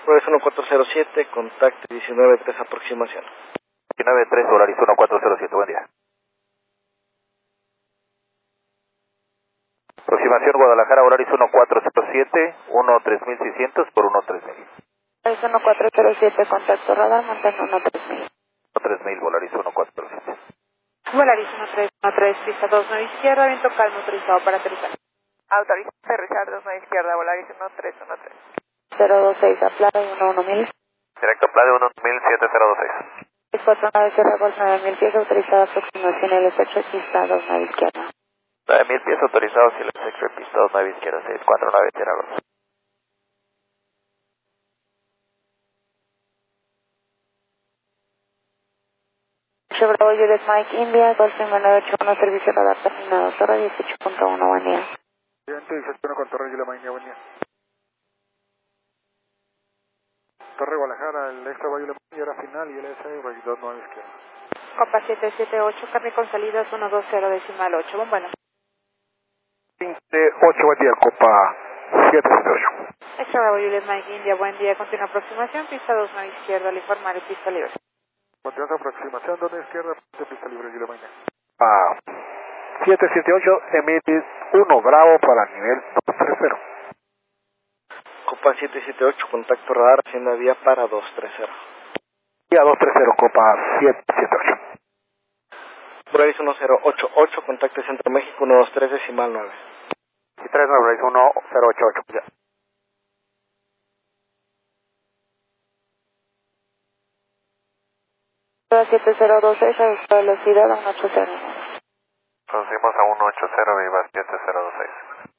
Polaris 1407, contacto 193 aproximación. 193 Polaris 1407, buen día. Aproximación Guadalajara, Polaris 1407, 13600 por 13000. Polaris 1407, contacto radar, mantén 13000. 13000, Polaris 1407. Polaris 1313, pista 29 izquierda, viento calmo, autorizado para aterrizar. Autoriza aterrizar 29 izquierda, Polaris 1313. 026, aplada y 11000. Directo Plade 17026. 49 Sierra Golf 9000 pies, autorizada aproximación LS8, pista 29 izquierda. 9000 pies autorizados y los extra pista 29 izquierda, 649 Sierra Golf. Bravo Juliet Mike India, Golf 981, servicio radar terminado, Torre 18.1, buen día. Siguiente 18 con Torre Juliet Mike, buen día. Torre Guadalajara, el extra Juliet Mike, hora final y el S 29 izquierda. Copa 778, cambio con salidas 120 decimal 8, bueno. 28, buen día, Copa 778. Extra Bravo Juliet Mike India, buen día, continua aproximación, pista 29 izquierda, al informar, pista libre. Continúa aproximación, 2 izquierda, pista libre, Juliet Mike. 778, emite 1, Bravo para nivel 230. Copa 778, contacto radar, hacienda vía para 230. Vía 230, Copa 778. Polaris 1088, contacto Centro México 123 decimal 9. Y 39 1088. Ya. Toda 7026, ajusta velocidad a 180. Conducimos a 180, viva 7026.